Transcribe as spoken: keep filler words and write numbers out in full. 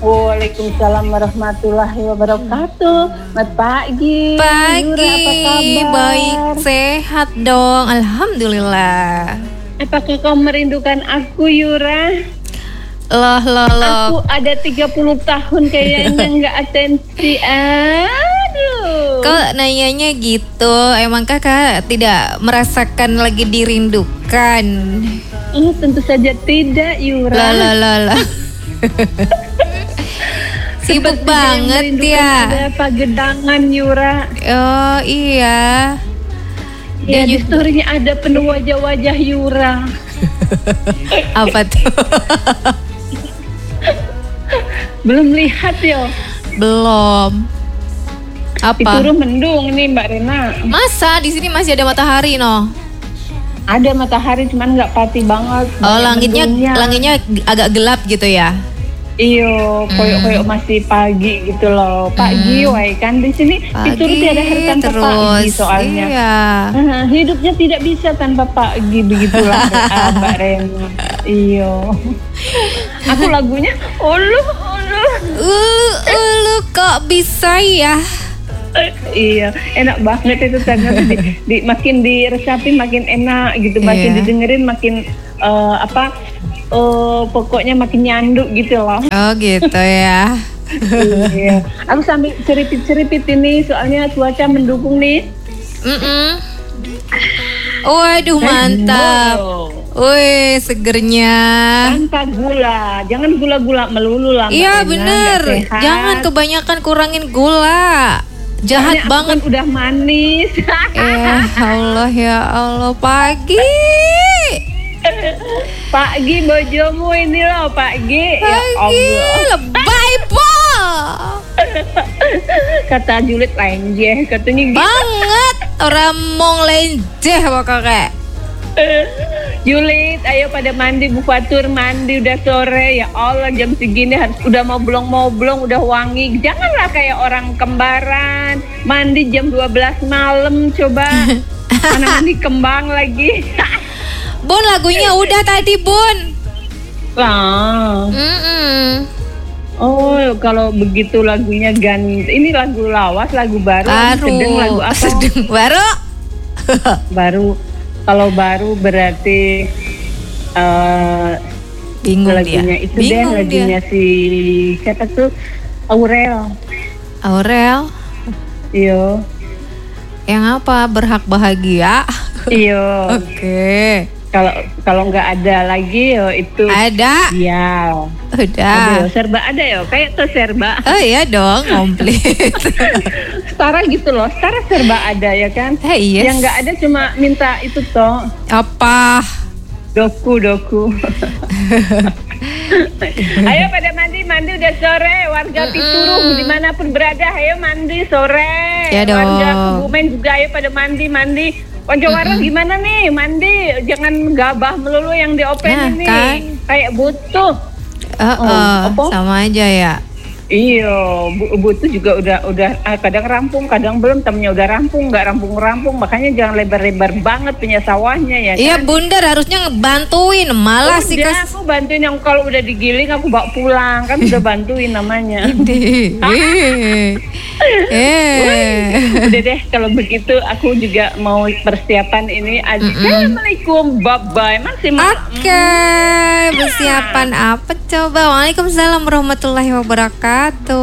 Waalaikumsalam warahmatullahi wabarakatuh. Selamat pagi. Pagi. Yura, apa kabar? Baik, sehat dong. Alhamdulillah. Apakah kau merindukan aku, Yura? Loh, loh, loh. Aku ada tiga puluh tahun kayaknya nggak atensi. Aduh. Kok nanyanya gitu? Emang kakak tidak merasakan lagi dirindukan? Oh, tentu saja tidak, Yura. Lah, lah, lah, lah. Sibuk Seperti banget yang ya. Ada pagedangan, Yura. Oh iya. Ya, Dia di juga- story-nya ada penuh wajah-wajah Yura. Apa tuh? Belum lihat yo. Belum. Di Apa? Turun mendung nih Mbak Rena. Masa di sini masih ada matahari no? Ada matahari cuman nggak pati banget. Oh, Banyak langitnya mendungnya. langitnya agak gelap gitu ya. Iyo, koyok-koyok masih pagi gitu loh. Pagi, Hmm. wai kan di sini Pagi itu tiada hari tanpa terus. pagi soalnya. Iya. Ah, hidupnya tidak bisa tanpa pagi begitulah ah, Mbak Rena. Iyo. Aku lagunya ulu ulu. Ulu ulu kok bisa ya? Iya, enak banget itu ternyata di, di, makin diresapi makin enak gitu, makin Iya. didengerin makin eh, apa eh, pokoknya makin nyanduk gitu loh. Oh gitu ya. Iya. Aku sambil ceripit-ceripit ini soalnya cuaca mendukung nih. Mm-mm. Waduh mantap. Oh, Wih segernya. tanpa gula, jangan gula-gula melulu lah. Mbak Iya Rena, bener. nggak sehat. Jangan kebanyakan kurangin gula. Jahat Soalnya aku banget. kan udah manis. Ya Allah ya Allah pagi. Pak Gi, bojomu ini loh Pak Gi. Ya Pagi Allah. lebay po. Kata Juliet lenjeh, katanya gitu. Banget orang mong lenjeh pokoknya. Juliet, ayo pada mandi Bu Fatur, mandi udah sore. Ya Allah jam segini harus udah mau blong-moblong, udah wangi. Janganlah kayak orang kembaran mandi jam dua belas malam coba. Mana mandi kembang lagi. Bun lagunya udah tadi Bun. Lah. Mm-mm. Oh, kalau begitu lagunya ganti. Ini lagu lawas, lagu baru, lagu Baru. sedang, lagu apa? Sedang baru. Baru. Kalau baru berarti eh Bingung lagunya dia. itu deh, Bingung lagunya dia. si siapa tuh? Aurel. Aurel. Iyo. Yang apa? Berhak bahagia. Iyo. Oke. Kalau kalau nggak ada lagi yo itu Ada. ya. Ada yo, Udah. serba ada yo, kayak tuh serba. Oh iya dong, komplit. Setara gitu loh, setara serba ada ya kan? Eh iya. Yang nggak ada cuma minta itu toh. Apa? Doku, doku. Ayo pada mandi, mandi udah sore. Warga Pituruh dimanapun berada, ayo mandi sore. Ya dong. Warga Kebumen juga ayo pada mandi, mandi. Konco Warung gimana nih? Mandi, jangan gabah melulu yang diopenin Nah, nih. kan. Kayak butuh. Eh, Oh, eh, apa? sama aja ya. Iya, bu, butuh juga udah udah ah, kadang rampung, kadang belum. Temennya udah rampung, nggak rampung-rampung. Makanya jangan lebar-lebar banget punya sawahnya ya. Iya kan? bundar harusnya ngebantuin. Malah sih Udah, kas. aku bantuin yang kalau udah digiling aku bawa pulang kan udah bantuin namanya. Eh. Eh. Udah deh kalau begitu aku juga mau persiapan ini. Assalamualaikum, bye bye. Masih mau. Oke, persiapan apa coba? Waalaikumsalam warahmatullahi wabarakatuh.